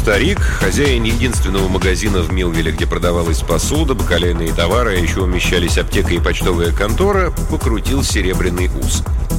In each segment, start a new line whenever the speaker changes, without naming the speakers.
Старик, хозяин единственного магазина в Милвилле, где продавалась посуда, бакалейные товары, а еще умещались аптека и почтовая контора, покрутил серебряный ус.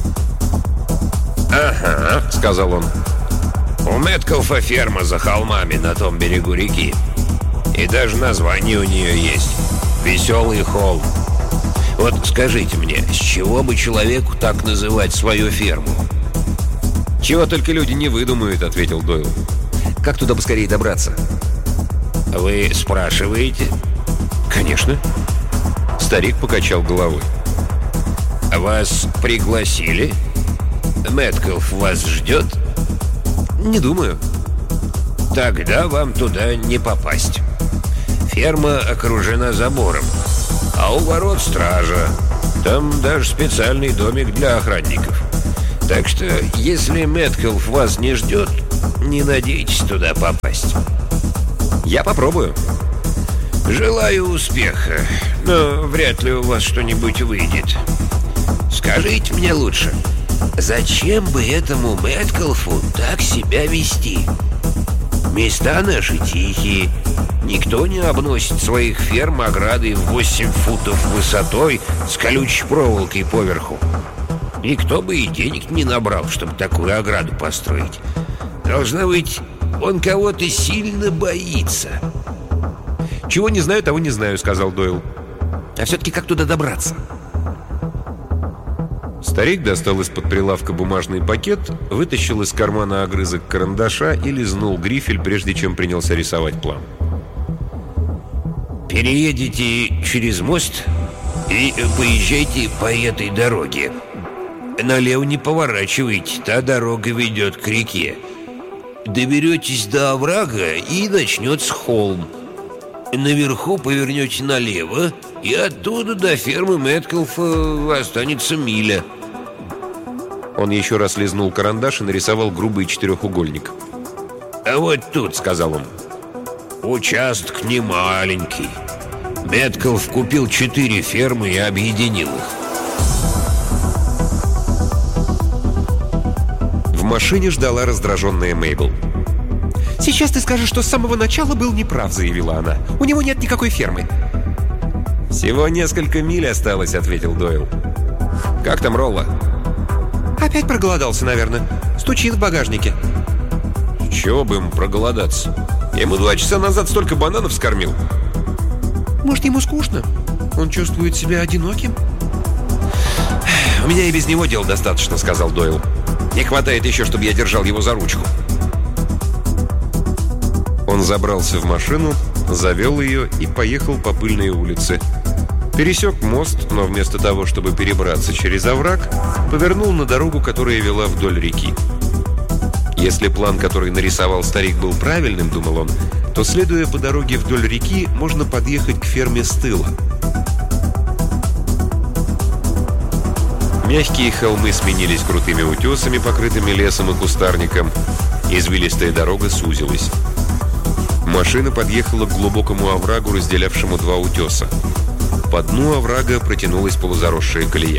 «Ага», — сказал он. «У Мэткалфа ферма за холмами на том берегу реки. И даже название у нее есть — «Веселый холм». Вот скажите мне, с чего бы человеку так называть свою ферму?» «Чего только люди не выдумают», — ответил Дойл. «Как туда поскорее добраться?» «Вы спрашиваете?» «Конечно». Старик покачал головой. «Вас пригласили? Мэткалф вас ждет?» «Не думаю». «Тогда вам туда не попасть. Ферма окружена забором, а у ворот стража. Там даже специальный домик для охранников. Так что, если Мэткалф вас не ждет, не надейтесь туда попасть». «Я попробую». «Желаю успеха, но вряд ли у вас что-нибудь выйдет. Скажите мне лучше, зачем бы этому Мэткалфу так себя вести? Места наши тихие. Никто не обносит своих ферм оградой в 8 футов высотой с колючей проволокой поверху. Никто бы и денег не набрал, чтобы такую ограду построить. Должно быть, он кого-то сильно боится». «Чего не знаю, того не знаю», — сказал Дойл. «А все-таки как туда добраться?» Старик достал из-под прилавка бумажный пакет, вытащил из кармана огрызок карандаша и лизнул грифель, прежде чем принялся рисовать план.
«Переедете через мост и поезжайте по этой дороге. Налево не поворачивайте, та дорога ведет к реке. Доберетесь до оврага, и начнется холм. Наверху повернете налево, и оттуда до фермы Мэткалфа останется миля».
Он еще раз лизнул карандаш и нарисовал грубый четырехугольник.
«А вот тут», — сказал он, — «участок не маленький. Мэткалф купил 4 фермы и объединил их».
В машине ждала раздраженная Мейбл. «Сейчас ты скажешь, что с самого начала был неправ», — заявила она. «У него нет никакой фермы». «Всего несколько миль осталось», — ответил Дойл. «Как там Ролла?» «Опять проголодался, наверное. Стучит в багажнике». «Чего бы ему проголодаться? Я ему 2 часа назад столько бананов скормил». «Может, ему скучно? Он чувствует себя одиноким?» «У меня и без него дел достаточно», — сказал Дойл. «Не хватает еще, чтобы я держал его за ручку». Он забрался в машину, завел ее и поехал по пыльной улице. Пересек мост, но вместо того, чтобы перебраться через овраг, повернул на дорогу, которая вела вдоль реки. Если план, который нарисовал старик, был правильным, думал он, то, следуя по дороге вдоль реки, можно подъехать к ферме с тыла. Мягкие холмы сменились крутыми утесами, покрытыми лесом и кустарником. Извилистая дорога сузилась. Машина подъехала к глубокому оврагу, разделявшему 2 утеса. По дну оврага протянулась полузаросшая колея.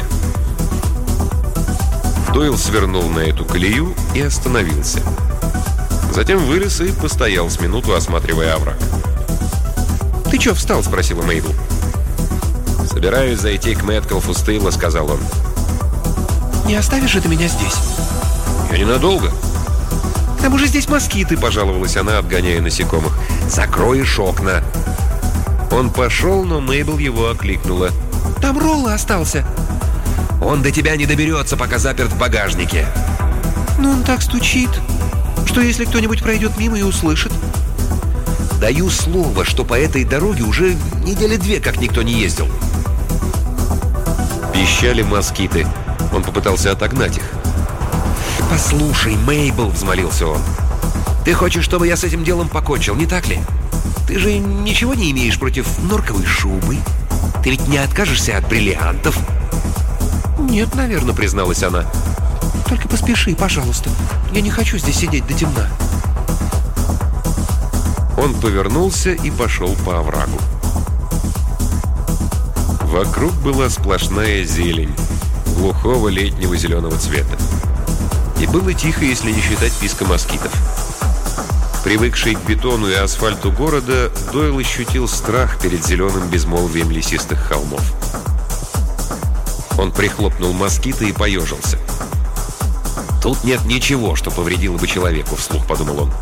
Дойл свернул на эту колею и остановился. Затем вылез и постоял с минуту, осматривая овраг. «Ты чё встал?» — спросила Мейбл. «Собираюсь зайти к Мэткалфу с тыла», — сказал он. «Не оставишь же ты меня здесь?» «Я ненадолго». «К тому же здесь москиты», — пожаловалась она, отгоняя насекомых. «Закроешь окна». Он пошел, но Мейбл его окликнула. «Там Ролла остался». «Он до тебя не доберется, пока заперт в багажнике». «Но он так стучит. Что, если кто-нибудь пройдет мимо и услышит?» «Даю слово, что по этой дороге уже 2 недели как никто не ездил». Пищали москиты. Он попытался отогнать их. «Послушай, Мейбл», — взмолился он, — «ты хочешь, чтобы я с этим делом покончил, не так ли? Ты же ничего не имеешь против норковой шубы? Ты ведь не откажешься от бриллиантов?» «Нет, наверное», — призналась она. «Только поспеши, пожалуйста. Я не хочу здесь сидеть до темна». Он повернулся и пошел по оврагу. Вокруг была сплошная зелень, глухого летнего зеленого цвета. И было тихо, если не считать писка москитов.
Привыкший к бетону и асфальту города, Дойл ощутил страх перед зеленым безмолвием лесистых холмов. Он прихлопнул москиты и поежился. «Тут нет ничего, что повредило бы человеку», — вслух подумал он.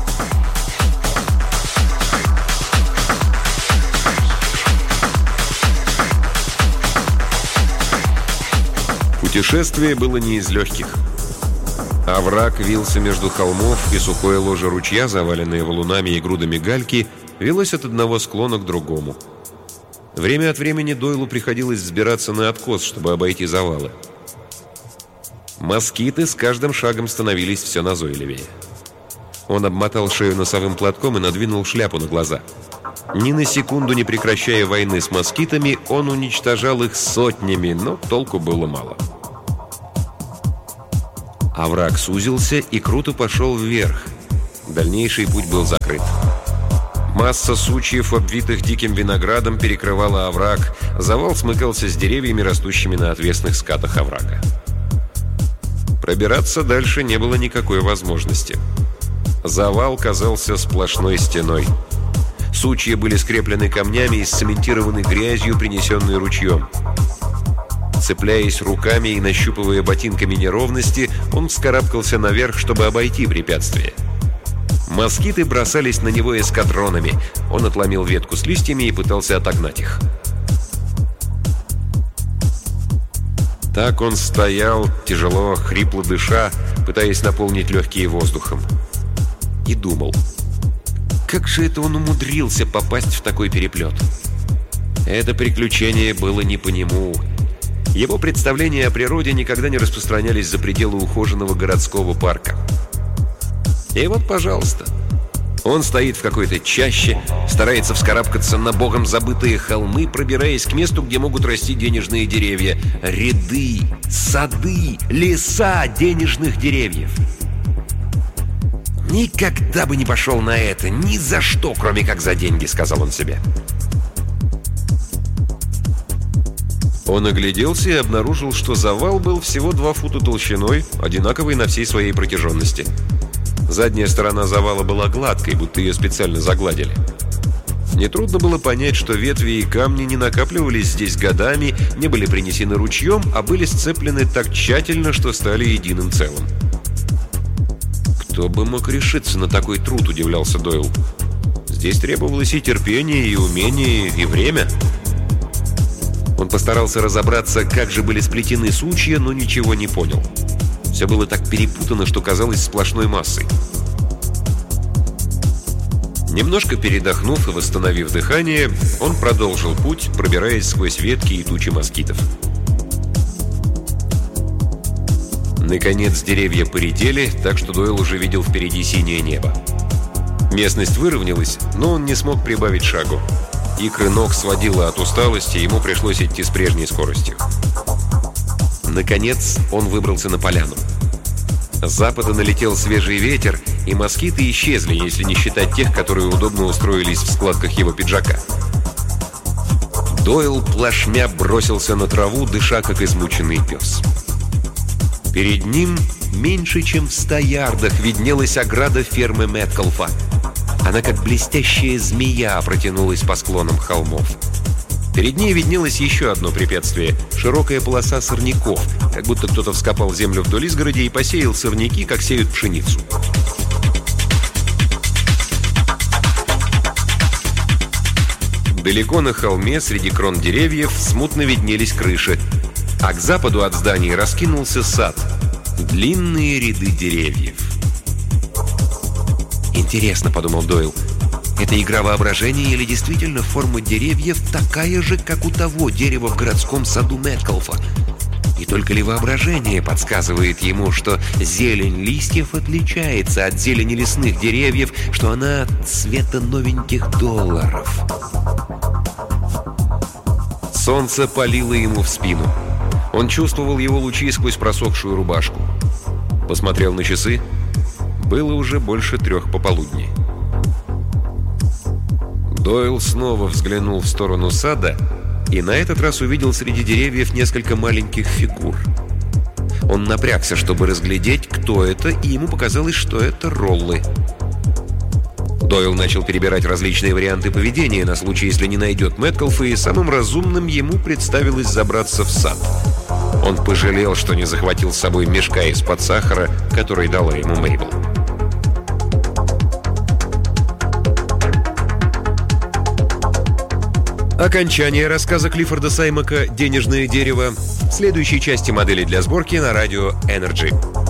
Путешествие было не из легких. Овраг вился между холмов, и сухое ложе ручья, заваленное валунами и грудами гальки, велось от одного склона к другому. Время от времени Дойлу приходилось взбираться на откос, чтобы обойти завалы. Москиты с каждым шагом становились все назойливее. Он обмотал шею носовым платком и надвинул шляпу на глаза. Ни на секунду не прекращая войны с москитами, он уничтожал их сотнями, но толку было мало. Овраг сузился и круто пошел вверх. Дальнейший путь был закрыт. Масса сучьев, обвитых диким виноградом, перекрывала овраг. Завал смыкался с деревьями, растущими на отвесных скатах оврага. Пробираться дальше не было никакой возможности. Завал казался сплошной стеной. Сучья были скреплены камнями и сцементированы грязью, принесенной ручьем. Цепляясь руками и нащупывая ботинками неровности, он вскарабкался наверх, чтобы обойти препятствие. Москиты бросались на него эскадронами. Он отломил ветку с листьями и пытался отогнать их. Так он стоял, тяжело, хрипло дыша, пытаясь наполнить легкие воздухом. И думал, как же это он умудрился попасть в такой переплет? Это приключение было не по нему. Его представления о природе никогда не распространялись за пределы ухоженного городского парка. И вот, пожалуйста, он стоит в какой-то чаще, старается вскарабкаться на богом забытые холмы, пробираясь к месту, где могут расти денежные деревья. Ряды, сады, леса денежных деревьев. «Никогда бы не пошел на это, ни за что, кроме как за деньги», — сказал он себе. Он огляделся и обнаружил, что завал был всего 2 фута толщиной, одинаковый на всей своей протяженности. Задняя сторона завала была гладкой, будто ее специально загладили. Нетрудно было понять, что ветви и камни не накапливались здесь годами, не были принесены ручьем, а были сцеплены так тщательно, что стали единым целым. «Кто бы мог решиться на такой труд?» – удивлялся Дойл. «Здесь требовалось и терпение, и умение, и время». Он постарался разобраться, как же были сплетены сучья, но ничего не понял. Все было так перепутано, что казалось сплошной массой. Немножко передохнув и восстановив дыхание, он продолжил путь, пробираясь сквозь ветки и тучи москитов. Наконец деревья поредели, так что Дойл уже видел впереди синее небо. Местность выровнялась, но он не смог прибавить шагу. Икры ног сводило от усталости, ему пришлось идти с прежней скоростью. Наконец он выбрался на поляну. С запада налетел свежий ветер, и москиты исчезли, если не считать тех, которые удобно устроились в складках его пиджака. Дойл плашмя бросился на траву, дыша как измученный пес. Перед ним, меньше чем в 100 ярдах, виднелась ограда фермы Мэткалфа. Она, как блестящая змея, протянулась по склонам холмов. Перед ней виднелось еще одно препятствие — широкая полоса сорняков, как будто кто-то вскопал землю вдоль изгороди и посеял сорняки, как сеют пшеницу. Далеко на холме, среди крон деревьев, смутно виднелись крыши, а к западу от зданий раскинулся сад. Длинные ряды деревьев. «Интересно», — подумал Дойл, — «это игра воображения или действительно форма деревьев такая же, как у того дерева в городском саду Мэткалфа? И только ли воображение подсказывает ему, что зелень листьев отличается от зелени лесных деревьев, что она цвета новеньких долларов?» Солнце палило ему в спину. Он чувствовал его лучи сквозь просохшую рубашку. Посмотрел на часы. Было уже больше 3 пополудни. Дойл снова взглянул в сторону сада и на этот раз увидел среди деревьев несколько маленьких фигур. Он напрягся, чтобы разглядеть, кто это, и ему показалось, что это роллы. Дойл начал перебирать различные варианты поведения на случай, если не найдет Мэткалфа, и самым разумным ему представилось забраться в сад. Он пожалел, что не захватил с собой мешка из-под сахара, который дала ему Мейбл. Окончание рассказа Клиффорда Саймака «Денежное дерево» в следующей части модели для сборки на радио Energy.